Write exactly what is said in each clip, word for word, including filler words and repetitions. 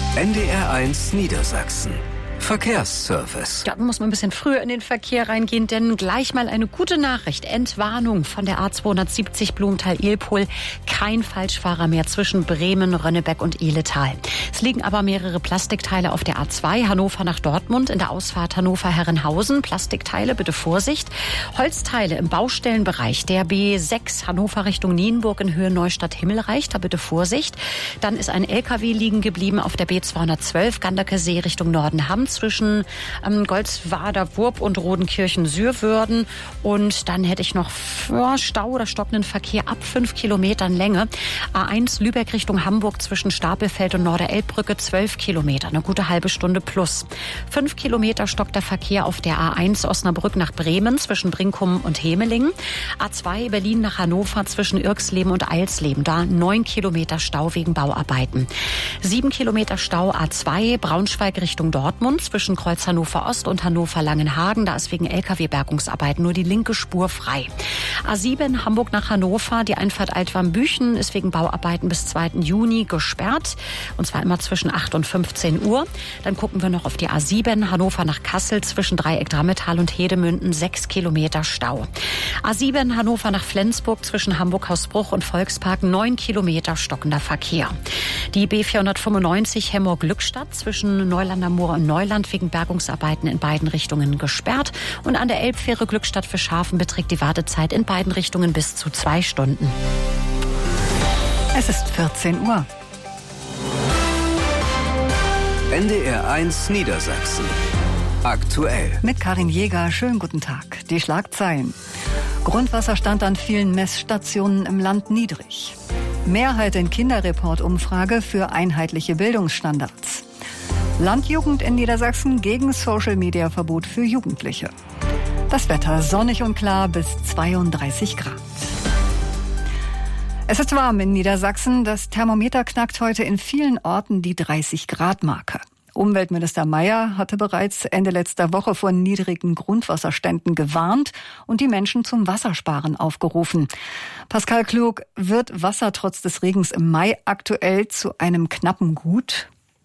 N D R eins Niedersachsen. Verkehrsservice. Da muss man ein bisschen früher in den Verkehr reingehen, denn gleich mal eine gute Nachricht. Entwarnung von der A zweihundertsiebzig Blumenthal-Ilpol. Kein Falschfahrer mehr zwischen Bremen, Rönnebeck und Ihletal. Es liegen aber mehrere Plastikteile auf der A zwei, Hannover nach Dortmund, in der Ausfahrt Hannover-Herrenhausen. Plastikteile, bitte Vorsicht. Holzteile im Baustellenbereich der B sechs, Hannover Richtung Nienburg in Höhe Neustadt-Himmelreich. Da bitte Vorsicht. Dann ist ein L K W liegen geblieben auf der B zweihundertzwölf, Ganderkesee Richtung Nordenham, zwischen ähm, Golzwader Wurp und Rodenkirchen-Sürwürden. Und dann hätte ich noch ja, Stau oder stockenden Verkehr ab fünf Kilometern Länge. A eins Lübeck Richtung Hamburg zwischen Stapelfeld und Norderelbbrücke zwölf Kilometer, eine gute halbe Stunde plus. Fünf Kilometer stockt der Verkehr auf der A eins Osnabrück nach Bremen zwischen Brinkum und Hemelingen. A zwei Berlin nach Hannover zwischen Irxleben und Eilsleben, da neun Kilometer Stau wegen Bauarbeiten. Sieben Kilometer Stau A zwei Braunschweig Richtung Dortmund zwischen Kreuz Hannover Ost und Hannover Langenhagen. Da ist wegen L K W-Bergungsarbeiten nur die linke Spur frei. A sieben Hamburg nach Hannover. Die Einfahrt Altwarmbüchen ist wegen Bauarbeiten bis zweiten Juni gesperrt. Und zwar immer zwischen acht und fünfzehn Uhr. Dann gucken wir noch auf die A sieben Hannover nach Kassel zwischen Dreieck-Drammetal und Hedemünden. sechs Kilometer Stau. A sieben Hannover nach Flensburg zwischen Hamburg-Hausbruch und Volkspark. neun Kilometer stockender Verkehr. Die B vierhundertfünfundneunzig Hemmoor-Glückstadt zwischen Neulander Moor und Neuland wegen Bergungsarbeiten in beiden Richtungen gesperrt. Und an der Elbfähre Glückstadt für Schafen beträgt die Wartezeit in beiden Richtungen bis zu zwei Stunden. Es ist vierzehn Uhr. N D R eins Niedersachsen. Aktuell. Mit Karin Jäger, schönen guten Tag. Die Schlagzeilen. Grundwasserstand an vielen Messstationen im Land niedrig. Mehrheit in Kinderreport-Umfrage für einheitliche Bildungsstandards. Landjugend in Niedersachsen gegen Social-Media-Verbot für Jugendliche. Das Wetter sonnig und klar bis zweiunddreißig Grad. Es ist warm in Niedersachsen. Das Thermometer knackt heute in vielen Orten die dreißig Grad Marke. Umweltminister Mayer hatte bereits Ende letzter Woche vor niedrigen Grundwasserständen gewarnt und die Menschen zum Wassersparen aufgerufen. Pascal Klug, wird Wasser trotz des Regens im Mai aktuell zu einem knappen Gut?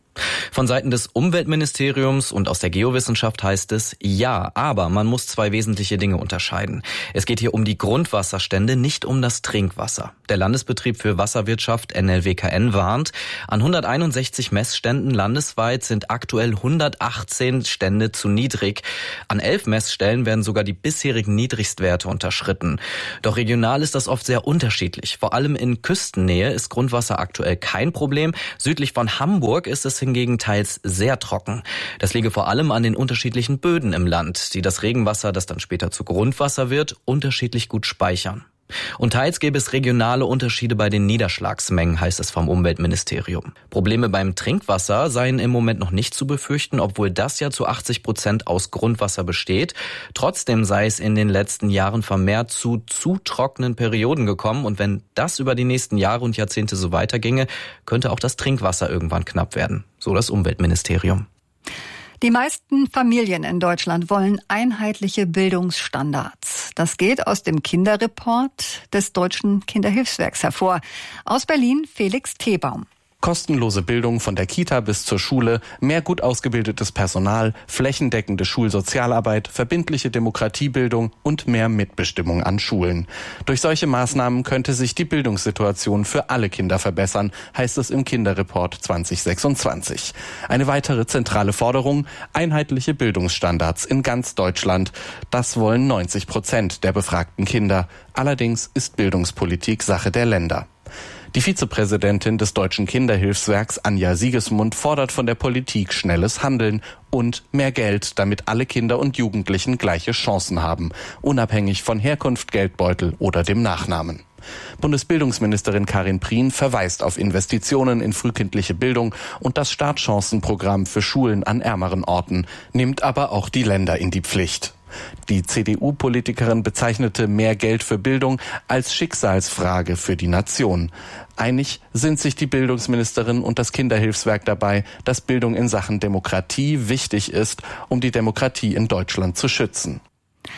Von Seiten des Umweltministeriums und aus der Geowissenschaft heißt es ja, aber man muss zwei wesentliche Dinge unterscheiden. Es geht hier um die Grundwasserstände, nicht um das Trinkwasser. Der Landesbetrieb für Wasserwirtschaft N L W K N warnt, an hunderteinundsechzig Messständen landesweit sind aktuell hundertachtzehn Stände zu niedrig. An elf Messstellen werden sogar die bisherigen Niedrigstwerte unterschritten. Doch regional ist das oft sehr unterschiedlich. Vor allem in Küstennähe ist Grundwasser aktuell kein Problem. Südlich von Hamburg ist es hingegen teils sehr trocken. Das liege vor allem an den unterschiedlichen Böden im Land, die das Regenwasser, das dann später zu Grundwasser wird, unterschiedlich gut speichern. Und teils gäbe es regionale Unterschiede bei den Niederschlagsmengen, heißt es vom Umweltministerium. Probleme beim Trinkwasser seien im Moment noch nicht zu befürchten, obwohl das ja zu achtzig Prozent aus Grundwasser besteht. Trotzdem sei es in den letzten Jahren vermehrt zu zu trockenen Perioden gekommen. Und wenn das über die nächsten Jahre und Jahrzehnte so weiterginge, könnte auch das Trinkwasser irgendwann knapp werden. So das Umweltministerium. Die meisten Familien in Deutschland wollen einheitliche Bildungsstandards. Das geht aus dem Kinderreport des Deutschen Kinderhilfswerks hervor. Aus Berlin Felix Thebaum. Kostenlose Bildung von der Kita bis zur Schule, mehr gut ausgebildetes Personal, flächendeckende Schulsozialarbeit, verbindliche Demokratiebildung und mehr Mitbestimmung an Schulen. Durch solche Maßnahmen könnte sich die Bildungssituation für alle Kinder verbessern, heißt es im Kinderreport zwanzig sechsundzwanzig. Eine weitere zentrale Forderung, einheitliche Bildungsstandards in ganz Deutschland. Das wollen neunzig Prozent der befragten Kinder. Allerdings ist Bildungspolitik Sache der Länder. Die Vizepräsidentin des Deutschen Kinderhilfswerks, Anja Siegesmund, fordert von der Politik schnelles Handeln und mehr Geld, damit alle Kinder und Jugendlichen gleiche Chancen haben, unabhängig von Herkunft, Geldbeutel oder dem Nachnamen. Bundesbildungsministerin Karin Prien verweist auf Investitionen in frühkindliche Bildung und das Startchancenprogramm für Schulen an ärmeren Orten, nimmt aber auch die Länder in die Pflicht. Die C D U-Politikerin bezeichnete mehr Geld für Bildung als Schicksalsfrage für die Nation. Einig sind sich die Bildungsministerin und das Kinderhilfswerk dabei, dass Bildung in Sachen Demokratie wichtig ist, um die Demokratie in Deutschland zu schützen.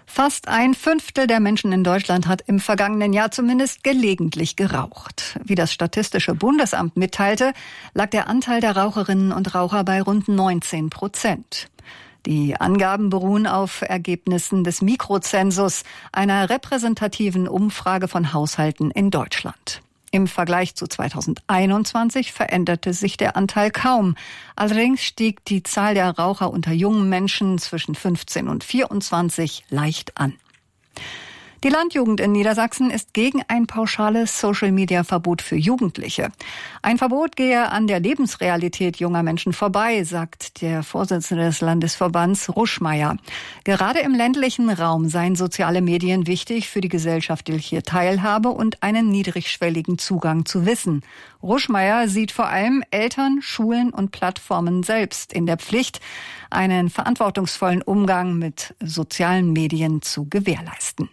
Fast ein Fünftel der Menschen in Deutschland hat im vergangenen Jahr zumindest gelegentlich geraucht. Wie das Statistische Bundesamt mitteilte, lag der Anteil der Raucherinnen und Raucher bei rund neunzehn Prozent. Die Angaben beruhen auf Ergebnissen des Mikrozensus, einer repräsentativen Umfrage von Haushalten in Deutschland. Im Vergleich zu zweitausendeinundzwanzig veränderte sich der Anteil kaum. Allerdings stieg die Zahl der Raucher unter jungen Menschen zwischen fünfzehn und vierundzwanzig leicht an. Die Landjugend in Niedersachsen ist gegen ein pauschales Social-Media-Verbot für Jugendliche. Ein Verbot gehe an der Lebensrealität junger Menschen vorbei, sagt der Vorsitzende des Landesverbands Ruschmeier. Gerade im ländlichen Raum seien soziale Medien wichtig für die gesellschaftliche Teilhabe und einen niedrigschwelligen Zugang zu Wissen. Ruschmeier sieht vor allem Eltern, Schulen und Plattformen selbst in der Pflicht, einen verantwortungsvollen Umgang mit sozialen Medien zu gewährleisten.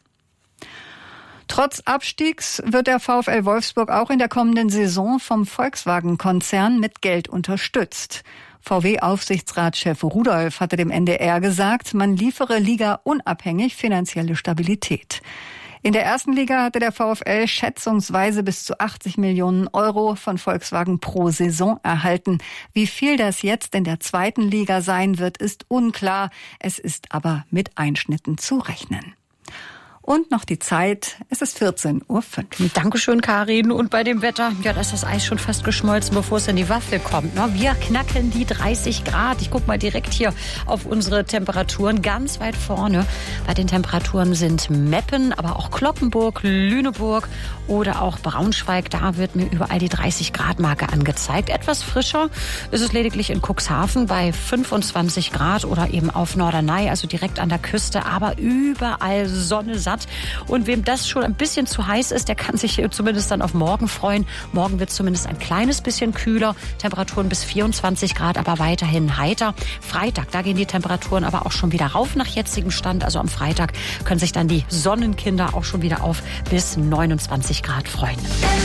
Trotz Abstiegs wird der VfL Wolfsburg auch in der kommenden Saison vom Volkswagen-Konzern mit Geld unterstützt. V W-Aufsichtsratschef Rudolph hatte dem N D R gesagt, man liefere ligaunabhängig finanzielle Stabilität. In der ersten Liga hatte der VfL schätzungsweise bis zu achtzig Millionen Euro von Volkswagen pro Saison erhalten. Wie viel das jetzt in der zweiten Liga sein wird, ist unklar. Es ist aber mit Einschnitten zu rechnen. Und noch die Zeit, es ist vierzehn Uhr fünf. Dankeschön, Karin. Und bei dem Wetter, ja, da ist das Eis schon fast geschmolzen, bevor es in die Waffel kommt. Ne? Wir knacken die dreißig Grad. Ich gucke mal direkt hier auf unsere Temperaturen. Ganz weit vorne bei den Temperaturen sind Meppen, aber auch Cloppenburg, Lüneburg oder auch Braunschweig. Da wird mir überall die dreißig Grad Marke angezeigt. Etwas frischer ist es lediglich in Cuxhaven bei fünfundzwanzig Grad oder eben auf Norderney, also direkt an der Küste. Aber überall Sonne satt. Und wem das schon ein bisschen zu heiß ist, der kann sich zumindest dann auf morgen freuen. Morgen wird es zumindest ein kleines bisschen kühler. Temperaturen bis vierundzwanzig Grad, aber weiterhin heiter. Freitag, da gehen die Temperaturen aber auch schon wieder rauf nach jetzigem Stand. Also am Freitag können sich dann die Sonnenkinder auch schon wieder auf bis neunundzwanzig Grad freuen.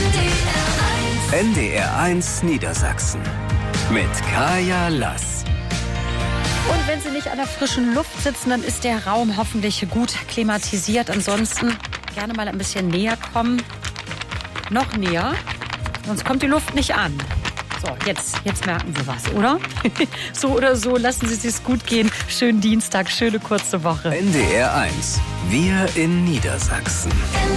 N D R eins Niedersachsen mit Kaya Lass. Und wenn Sie nicht an der frischen Luft sitzen, dann ist der Raum hoffentlich gut klimatisiert. Ansonsten gerne mal ein bisschen näher kommen. Noch näher, sonst kommt die Luft nicht an. So, jetzt, jetzt merken Sie was, oder? So oder so, lassen Sie es gut gehen. Schönen Dienstag, schöne kurze Woche. N D R eins, wir in Niedersachsen.